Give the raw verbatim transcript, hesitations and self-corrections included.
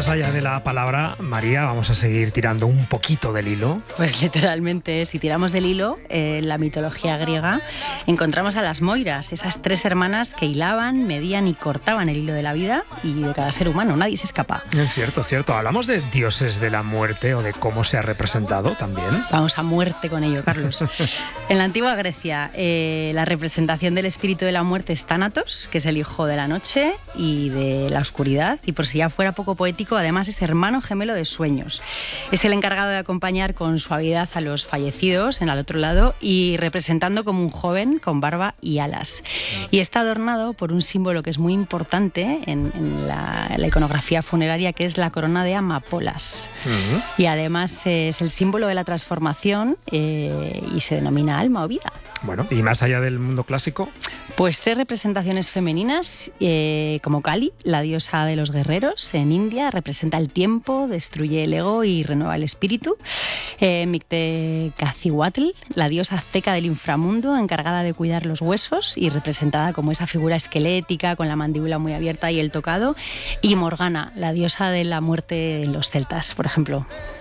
allá de la palabra, María, vamos a seguir tirando un poquito del hilo. Pues literalmente, si tiramos del hilo, eh, en la mitología griega encontramos a las Moiras, esas tres hermanas que hilaban, medían y cortaban el hilo de la vida y de cada ser humano. Nadie se escapa. Es cierto, cierto. Hablamos de dioses de la muerte o de cómo se ha representado también. Vamos a muerte con ello, Carlos. En la antigua Grecia, eh, la representación del espíritu de la muerte es Tánatos, que es el hijo de la noche y de la oscuridad, y por si ya fuera poco poético, además es hermano gemelo de Sueños. Es el encargado de acompañar con suavidad a los fallecidos en el otro lado y representando como un joven con barba y alas. Y está adornado por un símbolo que es muy importante en, en la, la iconografía funeraria, que es la corona de amapolas. Uh-huh. Y además es el símbolo de la transformación eh, y se denomina alma o vida. Bueno, y más allá del mundo clásico, pues tres representaciones femeninas, eh, como Kali, la diosa de los guerreros en India, representa el tiempo, destruye el ego y renueva el espíritu. Eh, Mictecacihuatl, la diosa azteca del inframundo, encargada de cuidar los huesos y representada como esa figura esquelética con la mandíbula muy abierta y el tocado. Y Morgana, la diosa de la muerte en los celtas, por ejemplo.